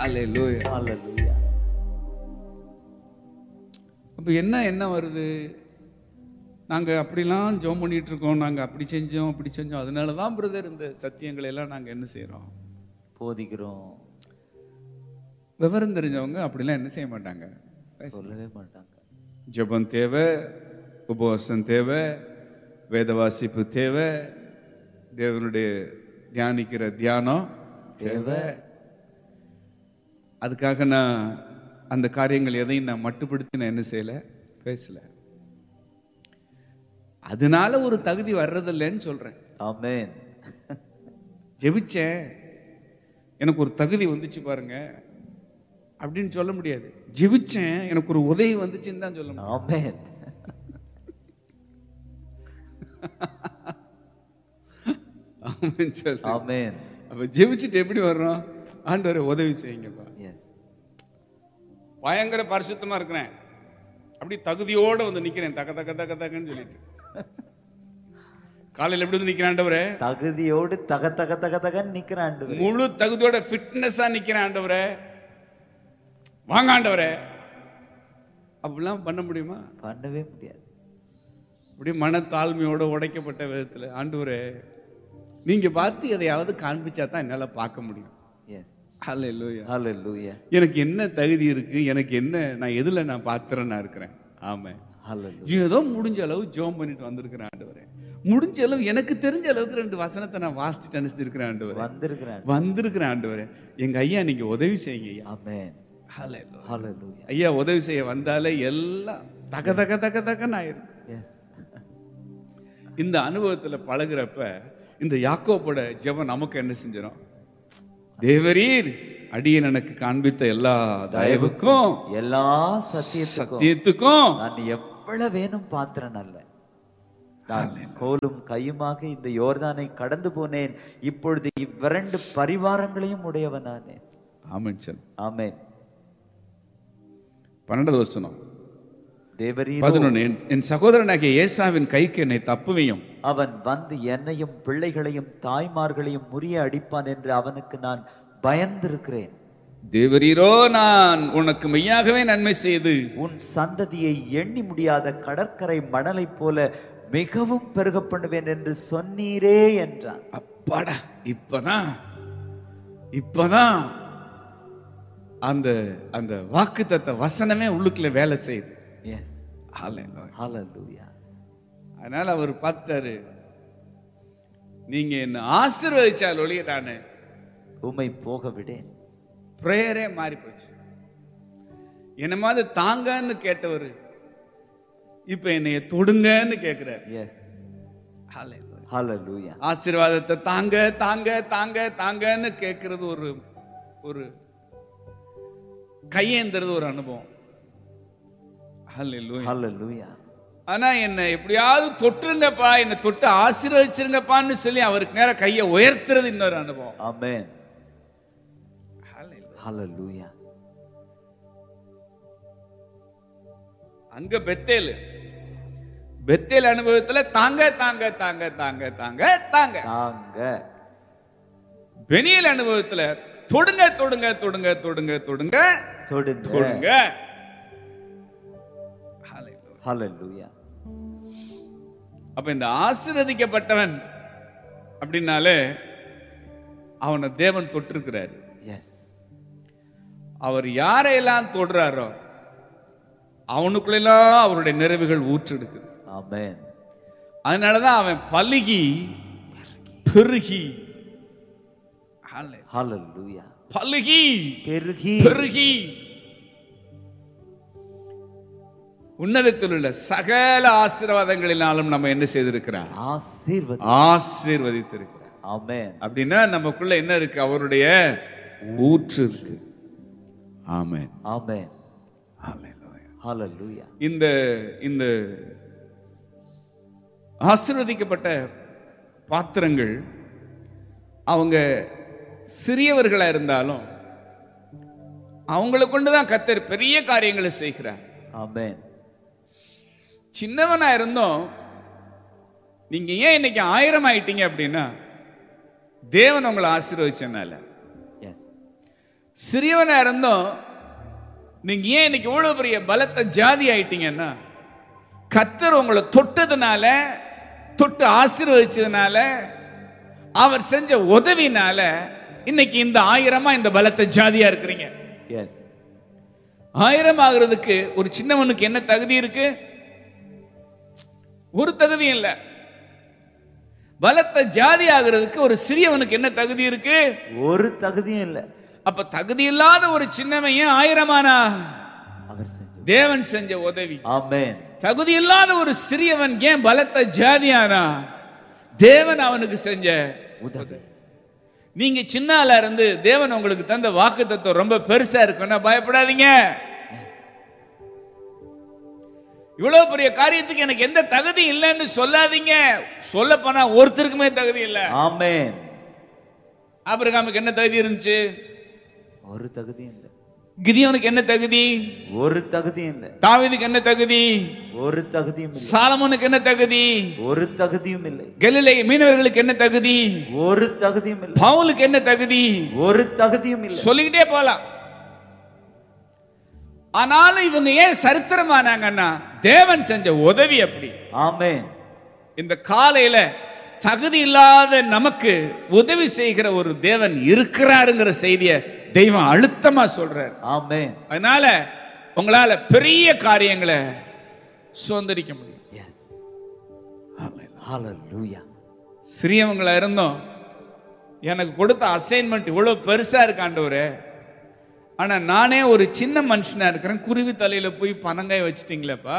ஹalleluya. ஹalleluya. அப்ப என்ன வருது? நாங்க அப்படிலாம் ஜெபம் பண்ணிட்டு இருக்கோம், நாங்க அப்படி செஞ்சோம் இப்படி செஞ்சோம், அதனால தான் பிரதர் இந்த சத்தியங்களை எல்லாம் நாங்க என்ன செய்றோம், போதிக்கிறோம். விவரம் தெரிஞ்சவங்க அப்படிலாம் என்ன செய்ய மாட்டாங்க, சொல்லவே மாட்டாங்க. ஜெபம் தேவை, உபவாசம் தேவை, வேத வாசிப்பு தேவை, தேவனுடைய தியானிக்கிற தியானம் தேவை. அதுக்காக நான் அந்த காரியங்கள் எதையும் நான் மட்டுப்படுத்தி நான் என்ன செய்யல, பேசல. அதனால ஒரு தகுதி வர்றதில்லைன்னு சொல்றேன். ஆமென். ஜெபிச்சேன், எனக்கு ஒரு தகுதி வந்துச்சு பாருங்க அப்படின்னு சொல்ல முடியாது. ஜெபிச்சேன், எனக்கு ஒரு உதவி வந்துச்சுன்னு தான் சொல்ல முடியும். ஆமென். ஆமென் சொல்லு. ஆமென். அப்ப ஜெபிச்சுட்டு எப்படி வர்றோம்? ஆண்டவரே உதவி செய்யுங்கப்பா. எஸ். பயங்கர பரிசுத்தமா இருக்கிறேன், அப்படி தகுதியோட வந்து நிக்கிறேன், தக்க தக்க தக்க தக்கன்னு சொல்லிட்டு. காலையில் எப்படி வந்து நிக்கிறேன் ஆண்டவரே? தகுதியோடு தக தக தக தகன்னு நிக்கிறான் ஆண்டவரே. முழு தகுதியோட ஃபிட்னஸா நிக்கிறேன் ஆண்டவரே, வாங்க ஆண்டவரே. அப்படிலாம் பண்ண முடியுமா? பண்ணவே முடியாது. அப்படி மனத்தாழ்மையோட உடைக்கப்பட்ட விதத்துல, ஆண்டவரே நீங்க பார்த்து எதையாவது காண்பிச்சா தான் என்னால பார்க்க முடியும். எஸ். ஹalleluya. ஹalleluya. எனக்கு என்ன தகுதி இருக்கு, எனக்கு என்ன, நான் எதுல நான் பாத்திரனா இருக்கிறேன். ஆமென். ஹalleluya. ஏதோ முடிஞ்ச அளவு ஜெபம் பண்ணிட்டு வந்திருக்கிறேன் ஆண்டவரே. முடிஞ்ச அளவு எனக்கு தெரிஞ்ச அளவுக்கு 2 வசனத்தை நான் வாசிச்சுட்டு அனுப்பிச்சிருக்கிறேன் ஆண்டவரே. வந்திருக்கிறேன் ஆண்டவரே. எங்க ஐயா நீங்க உதவி செய்யுங்க ஐயா. ஆமென். ஹalleluya. ஹalleluya. ஐயா உதவி செய்ய வந்தாலே எல்லாம் தக தக தக தகன்னு ஆயிரும். எஸ். இந்த அனுபவத்துல பழகுறப்ப இந்த யாக்கோபோட ஜெபம் நமக்கு என்ன செஞ்சிடும்? தேவரீர் அடியேன் எனக்கு காண்பித்த எல்லா தயவுக்கும் எல்லா சத்தியத்துக்கும் நான் எவ்வளவு வேணும் பாத்திரன் அல்ல. நான் கோலும் கையுமாக இந்த யோர்தானை கடந்து போனேன், இப்பொழுது இவ்விரண்டு பரிவாரங்களையும் உடையவனானே. ஆமென் சொல். ஆமென். 12வது வசனம். தேவரீர் 11. என் சகோதரனாகிய ஏசாவின் கைக்கு என்னை தப்புவியும், அவன் வந்து என்னையும் பிள்ளைகளையும் தாய்மார்களையும் முறிய அடிப்பான் என்று அவனுக்கு நான் பயந்திருக்கிறேன். தேவரீரோ நான் உனக்கு மெய்யாகவே நன்மை செய்து உன் சந்ததியை எண்ணி முடியாத கடற்கரை மணலை போல மிகவும் பெருக பண்ணுவேன் என்று சொன்னீரே என்றான். அப்பாடா, இப்பதான் அந்த அந்த வாக்குத்தத்த வசனமே உள்ளுக்குள்ள வேலை செய்யுது. எஸ். ஹalleluya. அதனால அவர் பார்த்துட்டாரு, நீங்க என்ன ஆசீர்வதிச்சால் ஒழிய நானு உம்மை போக விடேன். பிரேயரே மாறி போச்சு. என்ன மாதிரி தாங்கன்னு கேட்டவர் இப்ப என்னைய தொடுங்கன்னு கேட்கிறார். எஸ். ஹalleluya. ஆசீர்வாதத்தை தாங்க தாங்க தாங்க தாங்கன்னு கேட்கறது ஒரு ஒரு கையேந்துறது ஒரு அனுபவம். ஹalleluya. ஆனா என்ன எப்படியாவது தொட்டுருங்கப்பா, என்ன தொட்டு ஆசீர்வதிச்சிருங்கப்பான்னு சொல்லி அவருக்கு நேரம் கையை உயர்த்துறது இன்னொரு அனுபவம். ஆமென். ஹalleluya. அங்க பெத்தேல் அனுபவத்துல தாங்க தாங்க தாங்க தாங்க தாங்க தாங்க தாங்க. பெனியல் அனுபவத்துல தொடுங்க தொடுங்க தொடுங்க தொடுங்க தொடுங்க தொடுங்க. ஹalleluya. அப்ப இந்த ஆசீர்வதிக்கப்பட்டவன் அப்படின்னாலே அவனை தேவன் தொட்டிருக்கிறாரு. எஸ். அவர் யாரையெல்லாம் தொடுறாரோ அவனுக்குள்ளெல்லாம் அவருடைய நிறைவுகள் ஊற்றெடுக்குது. ஆமென். அதனாலதான் அவன் பலுகி பெருகி, ஹalleluya, பலுகி பெருகி பெருகி உன்னதத்தில் உள்ள சகல ஆசீர்வாதங்களினாலும் நம்ம என்ன செய்திருக்கிறார்? ஆசீர்வதித்திருக்கிறார். ஆமென். அப்படின்னா நமக்குள்ள என்ன இருக்கு? அவருடைய ஊற்று இருக்கு. ஆமென். ஆமென். ஹalleluya. இந்த இந்த ஆசீர்வதிக்கப்பட்ட பாத்திரங்கள் அவங்க சிறியவர்களா இருந்தாலும் அவங்களை கொண்டுதான் கர்த்தர் பெரிய காரியங்களை செய்கிறார். ஆமென். சின்னவனா இருந்தோம் நீங்க ஏன் இன்னைக்கு 1000 ஆயிட்டீங்க அப்படின்னா தேவன் உங்களை ஆசீர்வதிச்சனால. சிறியவனா இருந்தோம் நீங்க ஏன் இன்னைக்கு இவ்வளவு பெரிய பலத்த ஜாதி ஆயிட்டீங்கன்னா, கர்த்தர் உங்களை தொட்டதுனால, தொட்டு ஆசீர்வதிச்சதுனால, அவர் செஞ்ச உதவினால இன்னைக்கு இந்த 1000 இந்த பலத்த ஜாதியா இருக்கிறீங்க. எஸ். 1000 ஆகிறதுக்கு ஒரு சின்னவனுக்கு என்ன தகுதி இருக்கு? ஒரு தகுதியும் இல்ல. பலத்த ஜாதி ஆகிறதுக்கு ஒரு சிறியவனுக்கு என்ன தகுதி இருக்கு? ஒரு தகுதியும் இல்ல. அப்ப தகுதி இல்லாத ஒரு சின்னவன் ஏன் 1000 அவர் செஞ்ச தேவன் செஞ்ச உதவி. ஆமென். தகுதி இல்லாத ஒரு சிறியவன் ஏன் பலத்த ஜாதியானா? தேவன் அவனுக்கு செஞ்ச உதவி. நீங்க சின்ன ஆளா இருந்து தேவன் உங்களுக்கு தந்த வாக்குத்தத்தம் ரொம்ப பெருசா இருக்குன்னா பயப்படாதீங்க. இவ்வளவு பெரிய காரியத்துக்கு எனக்கு எந்த தகுதி இல்லைன்னு சொல்லாதீங்க. சொல்ல போனா ஒருத்தருக்குமே தகுதி இல்ல. ஆமென். ஆபிரகாமுக்கு என்ன தகுதி இருந்துச்சு? ஒரு தகுதியும் இல்ல. கிதியோனுக்கு என்ன தகுதி? ஒரு தகுதியும் இல்ல. தாவீதுக்கு என்ன தகுதி? ஒரு தகுதியும் இல்ல. சாலமோனுக்கு என்ன தகுதி? ஒரு தகுதியும் இல்லை. கலிலேய மீனவர்களுக்கு என்ன தகுதி? ஒரு தகுதியும் இல்லை. பவுலுக்கு என்ன தகுதி? ஒரு தகுதியும் இல்லை. சொல்லிக்கிட்டே போலாம். ஆனாலும் இவங்க ஏன் சரித்திரமானாங்கன்னா தேவன் செஞ்ச உதவி அப்படி. ஆமென். இந்த காலையில தகுதி இல்லாத நமக்கு உதவி செய்கிற ஒரு தேவன் இருக்கிறாருங்கிற செய்தியை தெய்வம் அழுத்தமா சொல்றார். ஆமென். அதனால உங்களால பெரிய காரியங்களை சுதந்திரிக்க முடியும். எஸ். ஹalleluya. சிறியவங்களா இருந்தோம் எனக்கு கொடுத்த அசைன்மெண்ட் இவ்வளவு பெருசா இருக்கு ஆண்டவரே, ஆனா நானே ஒரு சின்ன மனுஷனா இருக்கிறேன், குருவி தலையில போய் பனங்காய் வச்சிட்டீங்களேப்பா.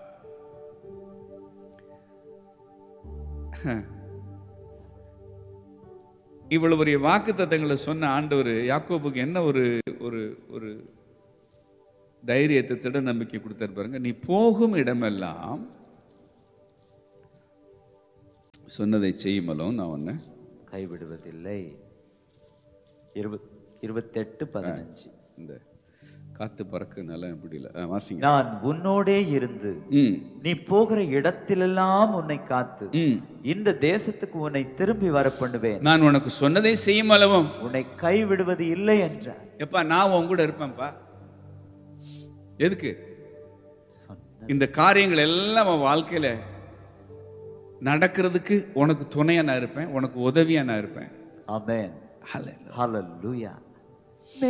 இவ்வளவு பெரிய வாக்குத்தத்தங்களை சொன்ன ஆண்டவர் யாக்கோபுக்கு என்ன ஒரு ஒரு ஒரு தைரியத்தை, திட நம்பிக்கை கொடுத்தாரு பாருங்க. நீ போகும் இடமெல்லாம் சொன்னதை செய்யுமலும் நான் உன்னை கைவிடுவதில்லை. 28:15. இந்த காத்து பறக்குனால முடியல, வாசிங்க. நான் உன்னோடே இருந்து நீ போகிற இடத்திலெல்லாம் உன்னை காத்து இந்த தேசத்துக்கு உன்னை திரும்பி வர பண்ணுவேன். நான் உனக்கு சொன்னதை செய்யும் அளவும் உன்னை கைவிடுவது இல்லை என்ற. எப்பா நான் உன் கூட இருப்பேன்ப்பா. எதுக்கு? இந்த காரியங்கள் எல்லாம் உன் வாழ்க்கையில நடக்கிறதுக்கு உனக்கு துணையா நான் இருப்பேன், உனக்கு உதவியா நான் இருப்பேன். ஆமென். ஹalleluya.